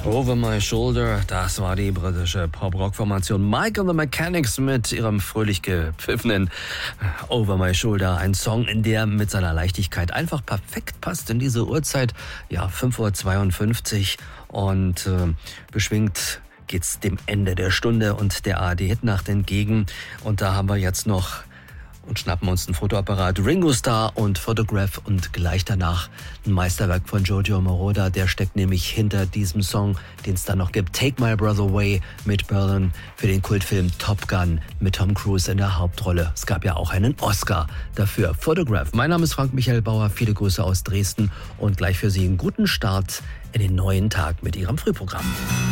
Over My Shoulder, das war die britische Pop-Rock-Formation Mike and the Mechanics mit ihrem fröhlich gepfiffenen Over My Shoulder. Ein Song, der mit seiner Leichtigkeit einfach perfekt passt in diese Uhrzeit. Ja, 5:52 Uhr und beschwingt geht's dem Ende der Stunde und der ARD-Hitnacht entgegen. Und da haben wir jetzt noch und schnappen uns ein Fotoapparat, Ringo Starr und Photograph, und gleich danach ein Meisterwerk von Giorgio Moroder. Der steckt nämlich hinter diesem Song, den es dann noch gibt, Take My Breath Away mit Berlin für den Kultfilm Top Gun mit Tom Cruise in der Hauptrolle. Es gab ja auch einen Oscar dafür. Photograph. Mein Name ist Frank Michael Bauer, viele Grüße aus Dresden und gleich für Sie einen guten Start in den neuen Tag mit Ihrem Frühprogramm.